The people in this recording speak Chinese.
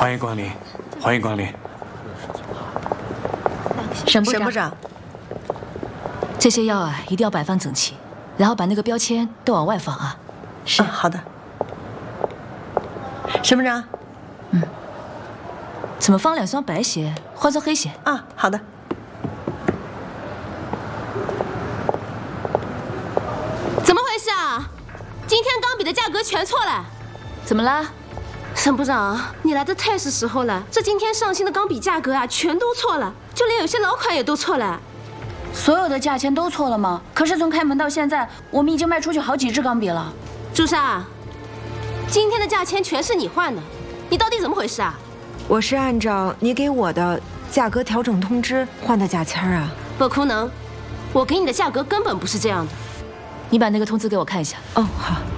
欢迎光临，欢迎光临。 沈部长，这些药啊一定要摆放整齐，然后把那个标签都往外放啊。 是，好的。沈部长， 怎么放2双白鞋，换双黑鞋？ 啊，好的。 怎么回事啊？今天钢笔的价格全错了。 怎么啦？ 沈部长，你来的太是时候了。这今天上新的钢笔价格啊，全都错了，就连有些老款也都错了。 所有的价钱都错了吗？可是从开门到现在，我们已经卖出去好几支钢笔了。 朱砂，今天的价钱全是你换的，你到底怎么回事啊？ 我是按照你给我的价格调整通知换的价签啊。 不可能，我给你的价格根本不是这样的。 你把那个通知给我看一下。 哦，好。